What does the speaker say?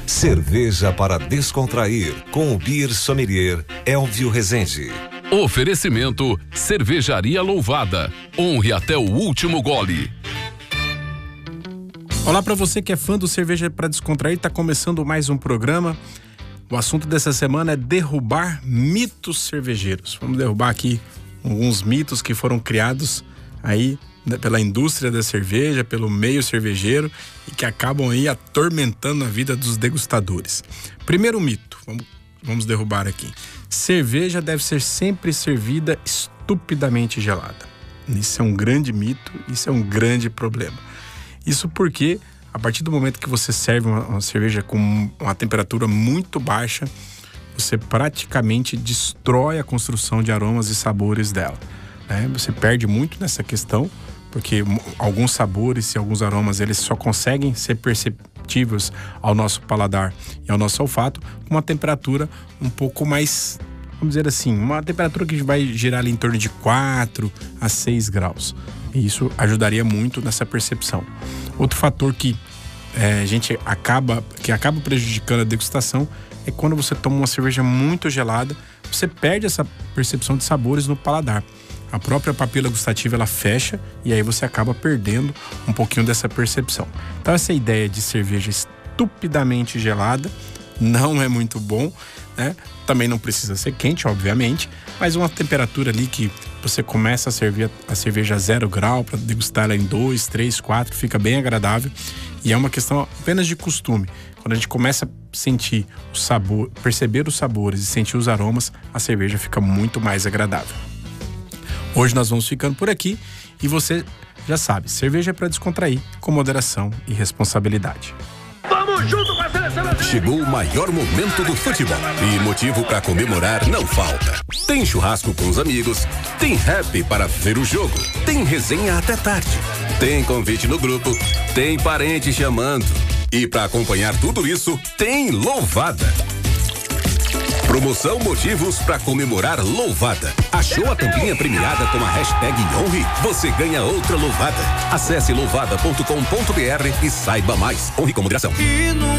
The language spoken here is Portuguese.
Cerveja para descontrair com o Beer Sommelier Elvio Rezende. Oferecimento Cervejaria Louvada. Honre até o último gole. Olá para você que é fã do Cerveja para Descontrair, tá começando mais um programa. O assunto dessa semana é derrubar mitos cervejeiros. Vamos derrubar aqui alguns mitos que foram criados aí pela indústria da cerveja, pelo meio cervejeiro e que acabam aí atormentando a vida dos degustadores. Primeiro mito, vamos derrubar aqui. Cerveja deve ser sempre servida estupidamente gelada. Isso é um grande mito, isso é um grande problema. Isso porque a partir do momento que você serve uma cerveja com uma temperatura muito baixa, você praticamente destrói a construção de aromas e sabores dela, né? Você perde muito nessa questão, porque alguns sabores e alguns aromas eles só conseguem ser perceptíveis ao nosso paladar e ao nosso olfato com uma temperatura um pouco mais, vamos dizer assim, uma temperatura que vai girar ali em torno de 4 a 6 graus. E isso ajudaria muito nessa percepção. Outro fator que acaba prejudicando a degustação é quando você toma uma cerveja muito gelada, você perde essa percepção de sabores no paladar. A própria papila gustativa ela fecha e aí você acaba perdendo um pouquinho dessa percepção. Então essa ideia de cerveja estupidamente gelada não é muito bom, né? Também não precisa ser quente, obviamente, mas uma temperatura ali que você começa a servir a cerveja a 0 grau para degustar ela em 2, 3, 4, fica bem agradável. E é uma questão apenas de costume. Quando a gente começa a sentir o sabor, perceber os sabores e sentir os aromas, a cerveja fica muito mais agradável. Hoje nós vamos ficando por aqui e você já sabe, cerveja é para descontrair, com moderação e responsabilidade. Vamos junto com a seleção brasileira! Chegou o maior momento do futebol e motivo para comemorar não falta. Tem churrasco com os amigos, tem rap para ver o jogo, tem resenha até tarde, tem convite no grupo, tem parente chamando. E para acompanhar tudo isso, tem Louvada. Promoção Motivos para comemorar Louvada. Achou a tampinha premiada com a hashtag Honre? Você ganha outra Louvada. Acesse louvada.com.br e saiba mais. Honre com moderação.